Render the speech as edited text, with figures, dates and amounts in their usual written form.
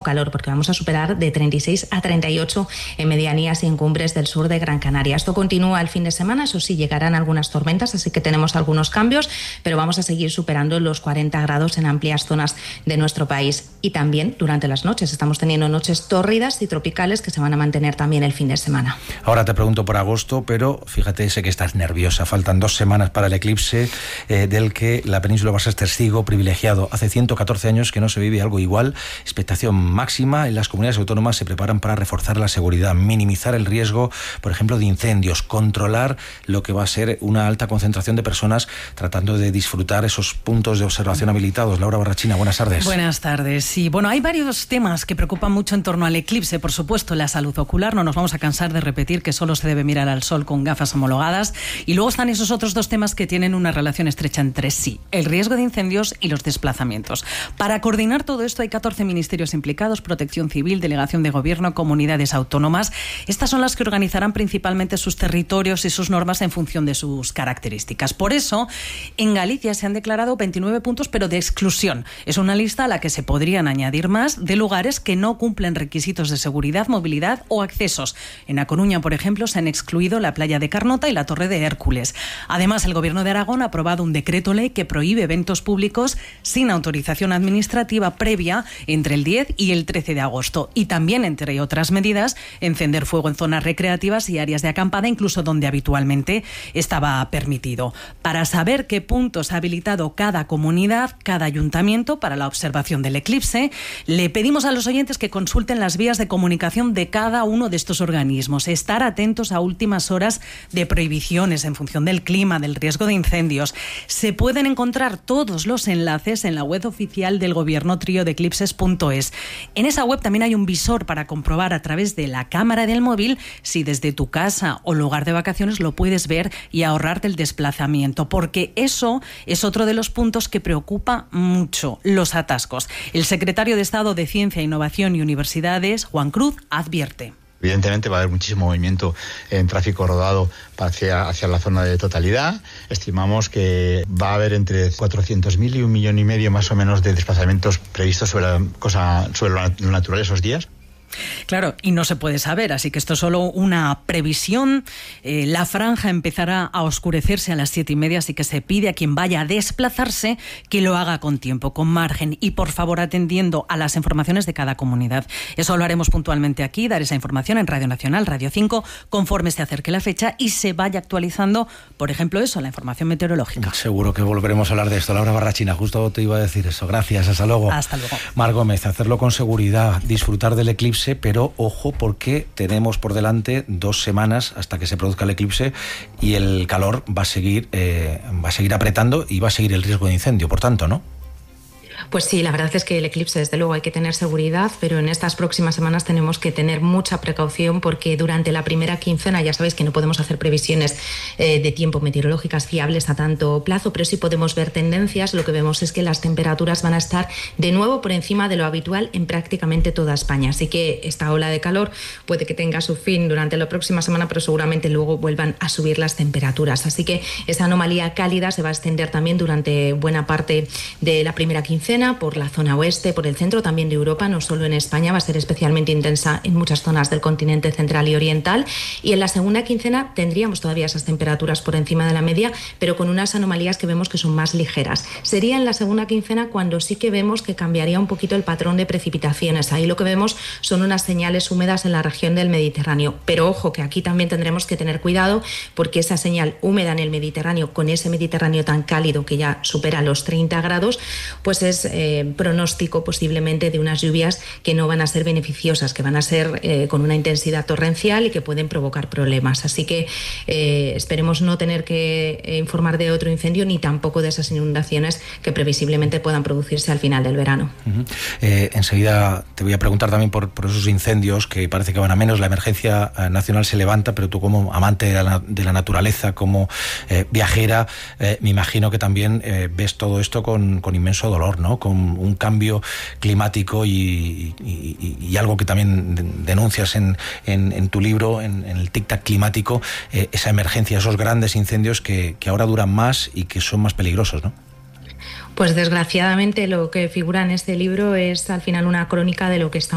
calor, porque vamos a superar de 36 a 38 en medianías y en cumbres del sur de Gran Canaria. Esto continúa el fin de semana, eso sí, llegarán algunas tormentas, así que tenemos algunos cambios, pero vamos a seguir superando los 40 grados en amplias zonas de nuestro país. Y también durante las noches, estamos teniendo noches tórridas y tropicales que se van a mantener también el fin de semana. Ahora te pregunto por agosto, pero fíjate, sé que estás nerviosa. Faltan 2 semanas para el eclipse, del que la península va a ser testigo privilegiado. Hace 114 años que no se vive algo igual. Expectación máxima. En las comunidades autónomas se preparan para reforzar la seguridad, minimizar el riesgo, por ejemplo, de incendios, controlar lo que va a ser una alta concentración de personas tratando de disfrutar esos puntos de observación habilitados. Laura Barrachina, buenas tardes. Buenas tardes. Sí, bueno, hay varios temas que preocupan mucho en torno al eclipse. Por supuesto, la salud ocular. No nos vamos a cansar de repetir que solo se debe mirar al sol con gafas homologadas. Y luego están esos otros 2 temas que tienen una relación estrecha entre sí: el riesgo de incendios y los desplazamientos. Para coordinar todo esto hay 14 ministerios implicados: Protección Civil, Delegación de Gobierno, comunidades autónomas. Estas son las que organizarán principalmente sus territorios y sus normas en función de sus características. Por eso, en Galicia se han declarado 29 puntos, pero de exclusión. Es una lista a la que se podrían añadir más, de lugares que no cumplen requisitos de seguridad, movilidad o accesos. En A Coruña, por ejemplo, se han excluido la playa de Carnota y la Torre de Hércules. Además, el Gobierno de Aragón ha aprobado un decreto ley que prohíbe eventos públicos sin autorización administrativa previa entre el 10 y el 13 de agosto. Y también, entre otras medidas, encender fuego en zonas recreativas y áreas de acampada, incluso donde habitualmente estaba permitido. Para saber qué puntos ha habilitado cada comunidad, cada ayuntamiento para la observación del eclipse, le pedimos a los oyentes que consulten las vías de comunicación de cada uno de estos organismos, estar atentos a últimas horas de prohibiciones en función del clima, del riesgo de incendios. Se pueden encontrar todos los enlaces en la web oficial del Gobierno, triodeeclipses.es. En esa web también hay un visor para comprobar a través de la cámara del móvil si desde tu casa o lugar de vacaciones lo puedes ver y ahorrarte el desplazamiento, porque eso es otro de los puntos que preocupa mucho: los atascos. El secretario de Estado de Ciencia, Innovación y Universidades, Juan Cruz, advierte. Evidentemente va a haber muchísimo movimiento en tráfico rodado hacia la zona de totalidad. Estimamos que va a haber entre 400.000 y 1,5 millones más o menos de desplazamientos previstos sobre lo natural esos días. Claro, y no se puede saber, así que esto es solo una previsión. La franja empezará a oscurecerse a las 7:30, así que se pide a quien vaya a desplazarse que lo haga con tiempo, con margen y, por favor, atendiendo a las informaciones de cada comunidad. Eso lo haremos puntualmente aquí, dar esa información en Radio Nacional, Radio 5, conforme se acerque la fecha y se vaya actualizando, por ejemplo, eso, la información meteorológica. Seguro que volveremos a hablar de esto. Laura Barrachina, justo te iba a decir eso. Gracias, hasta luego. Hasta luego. Mar Gómez, hacerlo con seguridad, disfrutar del eclipse, pero ojo, porque tenemos por delante 2 semanas hasta que se produzca el eclipse y el calor va a seguir apretando y va a seguir el riesgo de incendio, por tanto, ¿no? Pues sí, la verdad es que el eclipse, desde luego, hay que tener seguridad, pero en estas próximas semanas tenemos que tener mucha precaución porque durante la primera quincena, ya sabéis que no podemos hacer previsiones de tiempo meteorológicas fiables a tanto plazo, pero sí podemos ver tendencias. Lo que vemos es que las temperaturas van a estar de nuevo por encima de lo habitual en prácticamente toda España. Así que esta ola de calor puede que tenga su fin durante la próxima semana, pero seguramente luego vuelvan a subir las temperaturas. Así que esa anomalía cálida se va a extender también durante buena parte de la primera quincena por la zona oeste, por el centro también de Europa, no solo en España, va a ser especialmente intensa en muchas zonas del continente central y oriental. Y en la segunda quincena tendríamos todavía esas temperaturas por encima de la media, pero con unas anomalías que vemos que son más ligeras. Sería en la segunda quincena cuando sí que vemos que cambiaría un poquito el patrón de precipitaciones. Ahí lo que vemos son unas señales húmedas en la región del Mediterráneo. Pero ojo, que aquí también tendremos que tener cuidado porque esa señal húmeda en el Mediterráneo, con ese Mediterráneo tan cálido que ya supera los 30 grados, pues es pronóstico posiblemente de unas lluvias que no van a ser beneficiosas, que van a ser con una intensidad torrencial y que pueden provocar problemas. Así que esperemos no tener que informar de otro incendio ni tampoco de esas inundaciones que previsiblemente puedan producirse al final del verano. Enseguida te voy a preguntar también por esos incendios que parece que van a menos. La emergencia nacional se levanta, pero tú como amante de la naturaleza, como viajera, me imagino que también ves todo esto con inmenso dolor, ¿no? Con un cambio climático y algo que también denuncias en tu libro, en el tic-tac climático, esa emergencia, esos grandes incendios que ahora duran más y que son más peligrosos, ¿no? Pues desgraciadamente lo que figura en este libro es al final una crónica de lo que está